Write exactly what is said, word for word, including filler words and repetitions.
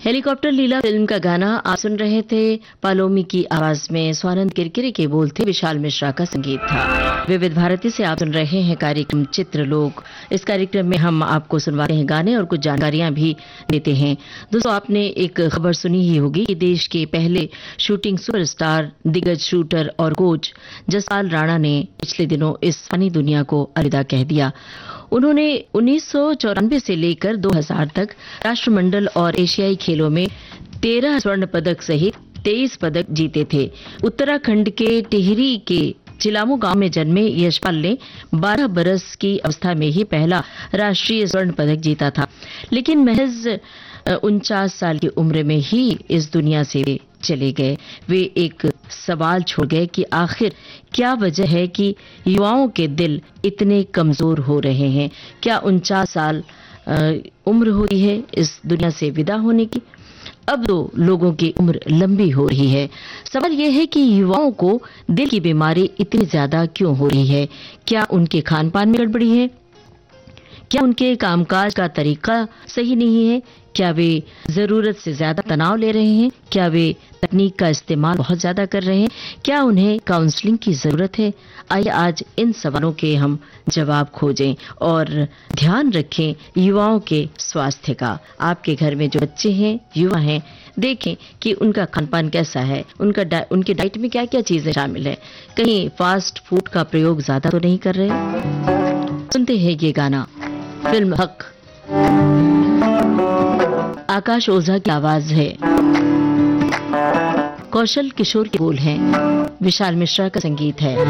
Helicopter लीला film का गाना आप सुन रहे थे। पालोमी की आवाज में स्वानंद किरकिरे के बोल थे, विशाल मिश्रा का संगीत था। विविध भारती से आप सुन रहे हैं कार्यक्रम चित्रलोक। इस कार्यक्रम में हम आपको सुनवाते हैं गाने और कुछ जानकारियां भी देते हैं। दोस्तों, आपने एक खबर सुनी ही होगी कि देश के पहले शूटिंग सुपरस्टार, दिग्गज शूटर और कोच जसपाल राणा ने पिछले दिनों इस फनी दुनिया को अलविदा कह दिया। उन्होंने उन्नीस सौ चौरानवे से लेकर दो हज़ार तक राष्ट्रमंडल और एशियाई खेलों में तेरह स्वर्ण पदक सहित तेईस पदक जीते थे। उत्तराखंड के टिहरी के चिलामू गांव में जन्मे यशपाल ने बारह बरस की अवस्था में ही पहला राष्ट्रीय स्वर्ण पदक जीता था, लेकिन महज उनचास साल की उम्र में ही इस दुनिया से वे चले गए। वे एक सवाल छोड़ गए कि आखिर क्या वजह है कि युवाओं के दिल इतने कमजोर हो रहे हैं। क्या उनचास साल उम्र होती है इस दुनिया से विदा होने की? अब तो लोगों की उम्र लंबी हो रही है। सवाल यह है कि युवाओं को दिल की बीमारी इतनी ज्यादा क्यों हो रही है? क्या उनके खान पान में गड़बड़ी है? क्या उनके कामकाज का तरीका सही नहीं है? क्या वे जरूरत से ज्यादा तनाव ले रहे हैं? क्या वे तकनीक का इस्तेमाल बहुत ज्यादा कर रहे हैं? क्या उन्हें काउंसलिंग की जरूरत है? आइए आज इन सवालों के हम जवाब खोजें और ध्यान रखें युवाओं के स्वास्थ्य का। आपके घर में जो बच्चे हैं, युवा हैं, देखें कि उनका खानपान कैसा है, उनका डा, उनके डाइट में क्या क्या चीजें शामिल है। कहीं फास्ट फूड का प्रयोग ज्यादा तो नहीं कर रहे? सुनते हैं ये गाना, फिल्म हक, आकाश ओझा की आवाज है, कौशल किशोर के बोल हैं, विशाल मिश्रा का संगीत है।